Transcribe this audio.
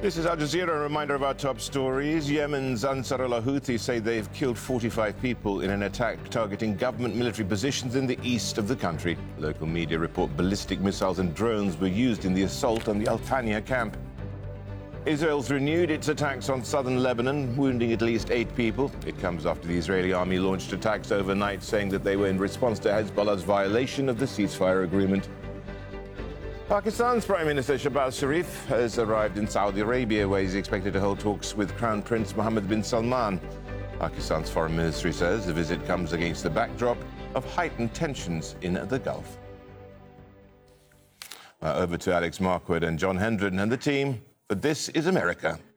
This is Al Jazeera. A reminder of our top stories. Yemen's Ansarullah Houthi say they've killed 45 people in an attack targeting government military positions in the east of the country. Local media report ballistic missiles and drones were used in the assault on the Al Thania camp. Israel's renewed its attacks on southern Lebanon, wounding at least 8 people. It comes after the Israeli army launched attacks overnight, saying that they were in response to Hezbollah's violation of the ceasefire agreement. Pakistan's Prime Minister Shehbaz Sharif has arrived in Saudi Arabia, where he's expected to hold talks with Crown Prince Mohammed bin Salman. Pakistan's foreign ministry says the visit comes against the backdrop of heightened tensions in the Gulf. Over to Alex Marquardt and John Hendren and the team, but This is America.